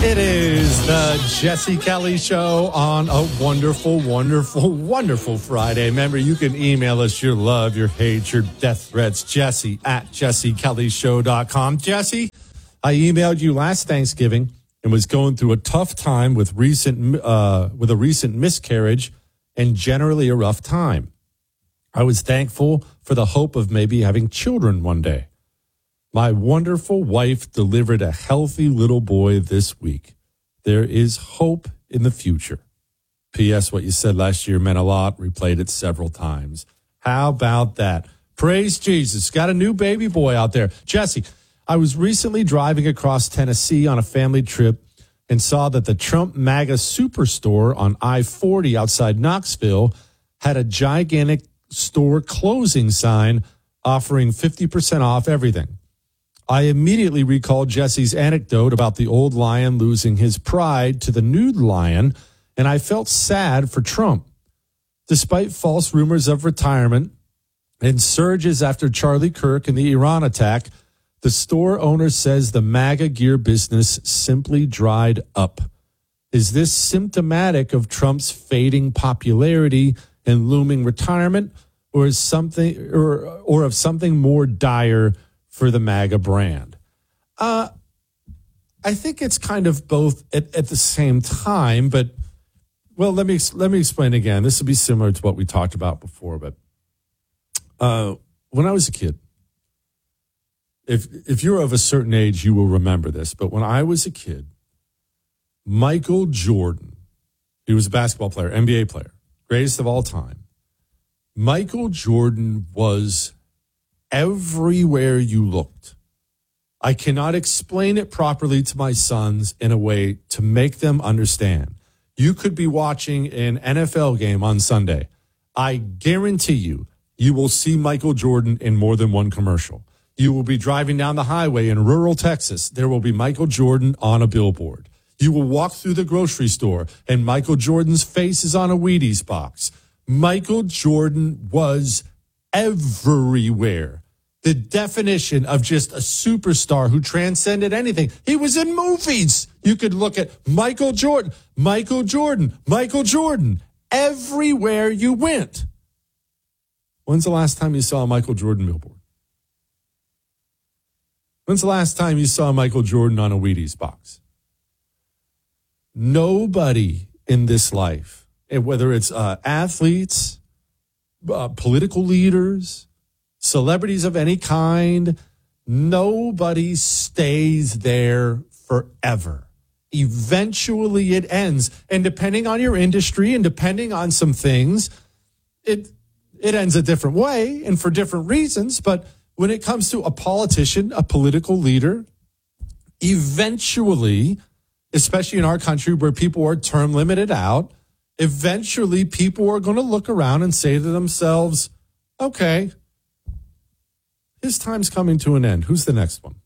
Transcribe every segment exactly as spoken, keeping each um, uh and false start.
It is the Jesse Kelly Show on a wonderful, wonderful, wonderful Friday. Remember, you can email us your love, your hate, your death threats, Jesse at jesse kelly show dot com. Jesse, I emailed you last Thanksgiving and was going through a tough time with recent, uh, with a recent miscarriage and generally a rough time. I was thankful for the hope of maybe having children one day. My wonderful wife delivered a healthy little boy this week. There is hope in the future. P S. What you said last year meant a lot. Replayed it several times. How about that? Praise Jesus. Got a new baby boy out there. Jesse, I was recently driving across Tennessee on a family trip and saw that the Trump MAGA Superstore on I forty outside Knoxville had a gigantic store closing sign offering fifty percent off everything. I immediately recalled Jesse's anecdote about the old lion losing his pride to the nude lion, and I felt sad for Trump. Despite false rumors of retirement and surges after Charlie Kirk and the Iran attack, the store owner says the MAGA gear business simply dried up. Is this symptomatic of Trump's fading popularity and looming retirement, or is something, or or of something more dire for the MAGA brand? Uh, I think it's kind of both at, at the same time, but, well, let me let me explain again. This will be similar to what we talked about before, but uh, when I was a kid, if if you're of a certain age, you will remember this, but when I was a kid, Michael Jordan, he was a basketball player, N B A player, greatest of all time. Michael Jordan was everywhere you looked. I cannot explain it properly to my sons in a way to make them understand. You could be watching an N F L game on Sunday. I guarantee you, you will see Michael Jordan in more than one commercial. You will be driving down the highway in rural Texas. There will be Michael Jordan on a billboard. You will walk through the grocery store and Michael Jordan's face is on a Wheaties box. Michael Jordan was everywhere. The definition of just a superstar who transcended anything. He was in movies. You could look at Michael Jordan, Michael Jordan, Michael Jordan, everywhere you went. When's the last time you saw a Michael Jordan billboard? When's the last time you saw Michael Jordan on a Wheaties box? Nobody in this life, whether it's uh, athletes, uh, political leaders, celebrities of any kind, nobody stays there forever. Eventually it ends. And depending on your industry and depending on some things, it it ends a different way and for different reasons. But when it comes to a politician, a political leader, eventually, especially in our country where people are term limited out, eventually people are going to look around and say to themselves, okay, his time's coming to an end. Who's the next one?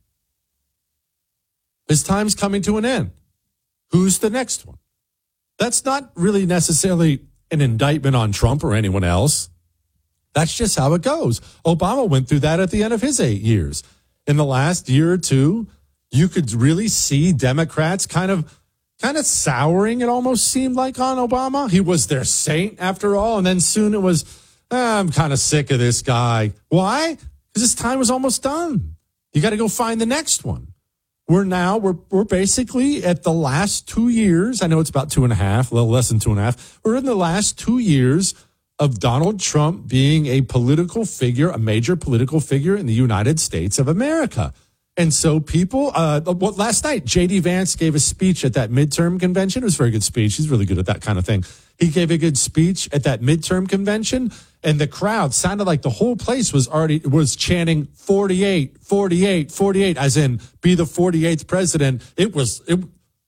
His time's coming to an end. Who's the next one? That's not really necessarily an indictment on Trump or anyone else. That's just how it goes. Obama went through that at the end of his eight years. In the last year or two, you could really see Democrats kind of kind of souring, it almost seemed like, on Obama. He was their saint after all. And then soon it was, ah, I'm kind of sick of this guy. Why? Because his time was almost done. You got to go find the next one. We're now, we're we're basically at the last two years. I know it's about two and a half, a little less than two and a half. We're in the last two years of Donald Trump being a political figure, a major political figure in the United States of America. And so people, uh, well, last night, J D Vance gave a speech at that midterm convention. It was a very good speech. He's really good at that kind of thing. He gave a good speech at that midterm convention, and the crowd sounded like the whole place was already was chanting forty-eight, forty-eight, forty-eight, as in be the forty-eighth president. It was it,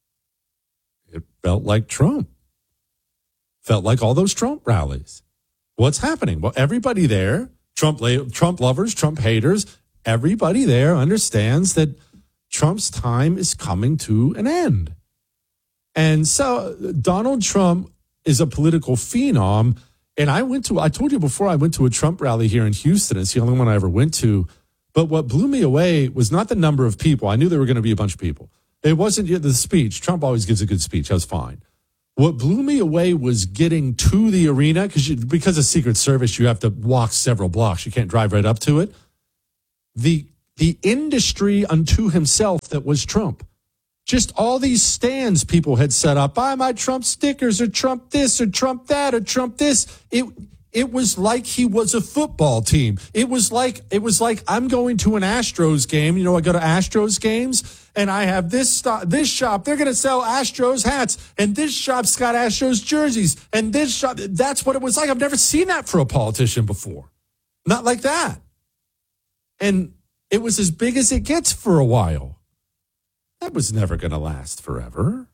it felt like Trump. Felt like all those Trump rallies. What's happening? Well, everybody there, Trump Trump lovers, Trump haters, everybody there understands that Trump's time is coming to an end. And so Donald Trump is a political phenom. And I went to, I told you before, I went to a Trump rally here in Houston. It's the only one I ever went to. But what blew me away was not the number of people. I knew there were going to be a bunch of people. It wasn't the speech. Trump always gives a good speech. That was fine. What blew me away was getting to the arena, because because of Secret Service, you have to walk several blocks. You can't drive right up to it. The the industry unto himself that was Trump. Just all these stands people had set up. Buy my Trump stickers, or Trump this, or Trump that, or Trump this. It it was like he was a football team. It was like it was like I'm going to an Astros game. You know, I go to Astros games. And I have this stop, this shop, they're going to sell Astros hats. And this shop's got Astros jerseys. And this shop, that's what it was like. I've never seen that for a politician before. Not like that. And it was as big as it gets for a while. That was never going to last forever.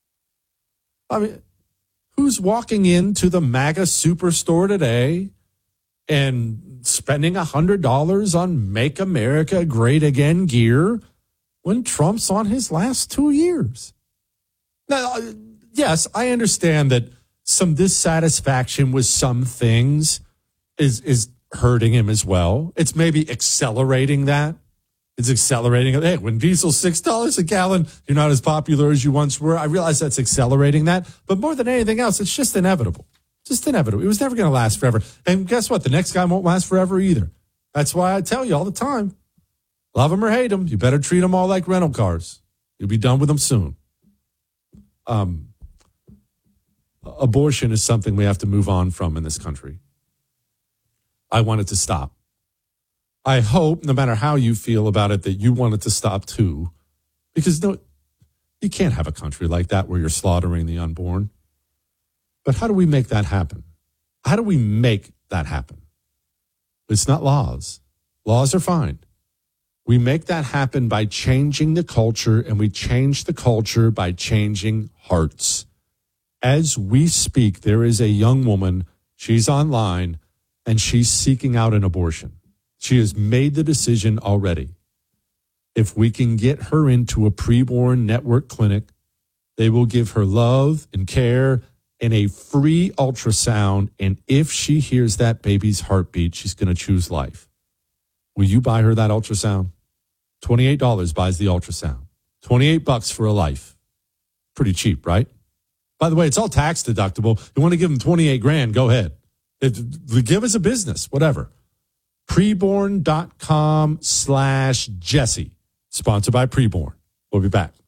I mean, who's walking into the MAGA Superstore today and spending one hundred dollars on Make America Great Again gear when Trump's on his last two years? Now, yes, I understand that some dissatisfaction with some things is is hurting him as well. It's maybe accelerating that. It's accelerating it. Hey, when diesel's six dollars a gallon, you're not as popular as you once were. I realize that's accelerating that. But more than anything else, it's just inevitable. Just inevitable. It was never going to last forever. And guess what? The next guy won't last forever either. That's why I tell you all the time. Love them or hate them, you better treat them all like rental cars. You'll be done with them soon. Um, abortion is something we have to move on from in this country. I want it to stop. I hope, no matter how you feel about it, that you want it to stop too. Because no, you can't have a country like that where you're slaughtering the unborn. But how do we make that happen? How do we make that happen? It's not laws. Laws are fine. We make that happen by changing the culture, and we change the culture by changing hearts. As we speak, there is a young woman, she's online, and she's seeking out an abortion. She has made the decision already. If we can get her into a preborn network clinic, they will give her love and care and a free ultrasound, and if she hears that baby's heartbeat, she's going to choose life. Will you buy her that ultrasound? twenty-eight dollars buys the ultrasound. twenty-eight bucks for a life. Pretty cheap, right? By the way, it's all tax deductible. You want to give them twenty-eight grand, go ahead. If, give us a business, whatever. Preborn.com slash Jesse. Sponsored by Preborn. We'll be back.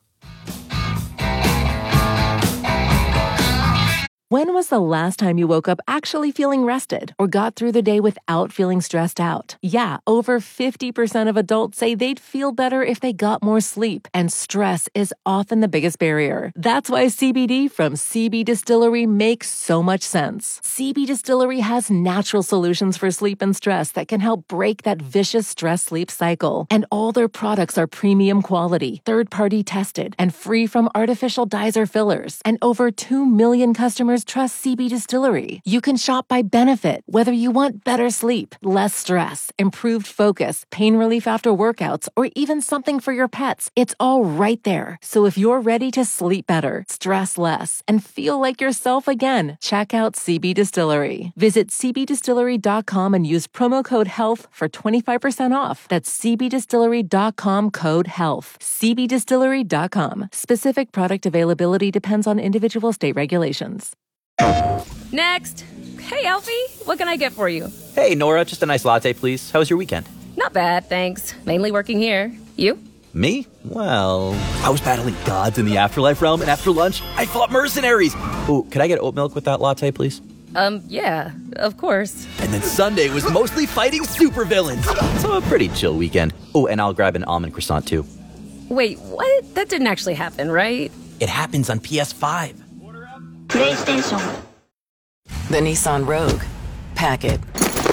When was the last time you woke up actually feeling rested or got through the day without feeling stressed out? Yeah, over fifty percent of adults say they'd feel better if they got more sleep, and stress is often the biggest barrier. That's why C B D from C B Distillery makes so much sense. C B Distillery has natural solutions for sleep and stress that can help break that vicious stress-sleep cycle. And all their products are premium quality, third-party tested, and free from artificial dyes or fillers. And over two million customers trust C B Distillery. You can shop by benefit, whether you want better sleep, less stress, improved focus, pain relief after workouts, or even something for your pets. It's all right there. So if you're ready to sleep better, stress less, and feel like yourself again, check out C B Distillery. Visit c b distillery dot com and use promo code HEALTH for twenty-five percent off. That's c b distillery dot com code HEALTH. c b distillery dot com. Specific product availability depends on individual state regulations. Next. Hey, Alfie, what can I get for you? Hey, Nora, just a nice latte, please. How was your weekend? Not bad, thanks. Mainly working here. You? Me? Well, I was battling gods in the afterlife realm, and after lunch, I fought mercenaries. Oh, could I get oat milk with that latte, please? Um, yeah, of course. And then Sunday was mostly fighting supervillains. So a pretty chill weekend. Oh, and I'll grab an almond croissant, too. Wait, what? That didn't actually happen, right? It happens on P S five. PlayStation. The Nissan Rogue. Pack it.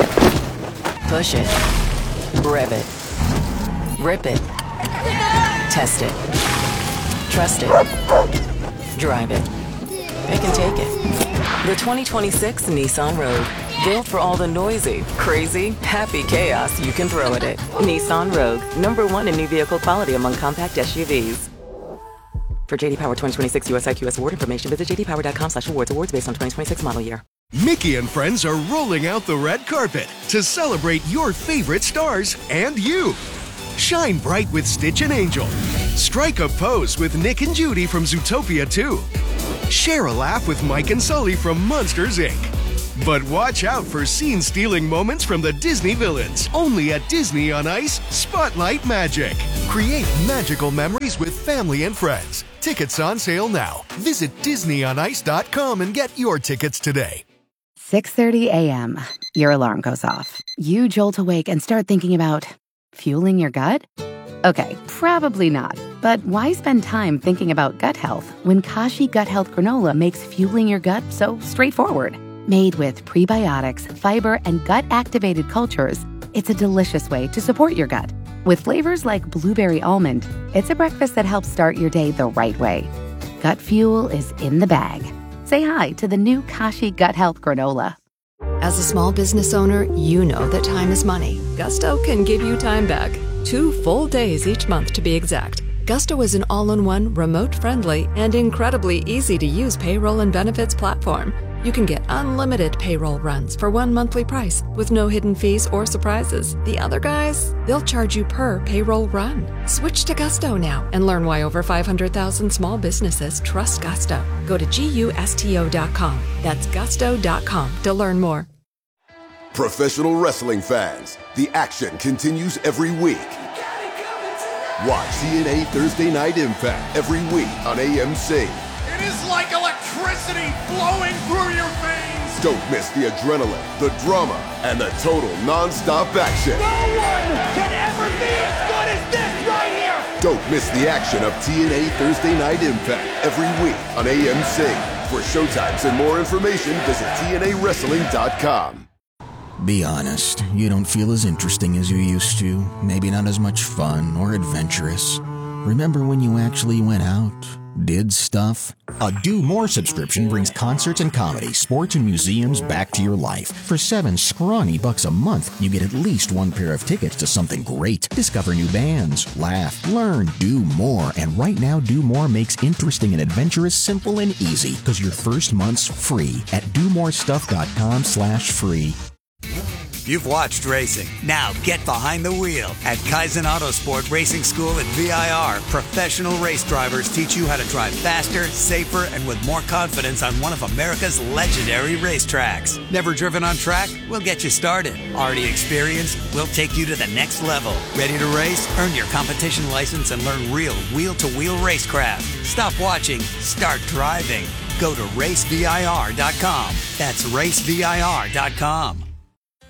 Push it. Rev it. Rip it. Test it. Trust it. Drive it. It can take it. The twenty twenty-six Nissan Rogue. Built for all the noisy, crazy, happy chaos you can throw at it. Nissan Rogue. Number one in new vehicle quality among compact S U Vs. For J D Power twenty twenty-six U S I Q S award information, visit j d power dot com slash awards. Awards based on twenty twenty-six model year. Mickey and friends are rolling out the red carpet to celebrate your favorite stars and you. Shine bright with Stitch and Angel. Strike a pose with Nick and Judy from Zootopia two. Share a laugh with Mike and Sully from Monsters, Incorporated. But watch out for scene-stealing moments from the Disney villains. Only at Disney on Ice Spotlight Magic. Create magical memories with family and friends. Tickets on sale now. Visit disney on ice dot com and get your tickets today. six thirty a.m. Your alarm goes off. You jolt awake and start thinking about fueling your gut? Okay, probably not. But why spend time thinking about gut health when Kashi Gut Health Granola makes fueling your gut so straightforward? Made with prebiotics, fiber, and gut-activated cultures, it's a delicious way to support your gut. With flavors like blueberry almond, it's a breakfast that helps start your day the right way. Gut fuel is in the bag. Say hi to the new Kashi Gut Health Granola. As a small business owner, you know that time is money. Gusto can give you time back. Two full days each month to be exact. Gusto is an all-in-one, remote-friendly, and incredibly easy-to-use payroll and benefits platform. You can get unlimited payroll runs for one monthly price with no hidden fees or surprises. The other guys, they'll charge you per payroll run. Switch to Gusto now and learn why over five hundred thousand small businesses trust Gusto. Go to gusto dot com. That's gusto dot com to learn more. Professional wrestling fans, the action continues every week. Watch T N A Thursday Night Impact every week on A M C. It is like electricity flowing through your veins. Don't miss the adrenaline, the drama, and the total non-stop action. No one can ever be as good as this right here. Don't miss the action of T N A Thursday Night Impact every week on A M C. For showtimes and more information, visit T N A wrestling dot com. Be honest, you don't feel as interesting as you used to. Maybe not as much fun or adventurous. Remember when you actually went out, did stuff? A Do More subscription brings concerts and comedy, sports and museums back to your life. For seven scrawny bucks a month, you get at least one pair of tickets to something great. Discover new bands, laugh, learn, do more. And right now, Do More makes interesting and adventurous simple and easy, because your first month's free at do more stuff dot com slash free. You've watched racing. Now get behind the wheel. At Kaizen Autosport Racing School at V I R, professional race drivers teach you how to drive faster, safer, and with more confidence on one of America's legendary racetracks. Never driven on track? We'll get you started. Already experienced? We'll take you to the next level. Ready to race? Earn your competition license and learn real wheel-to-wheel racecraft. Stop watching. Start driving. Go to race V I R dot com. That's race V I R dot com.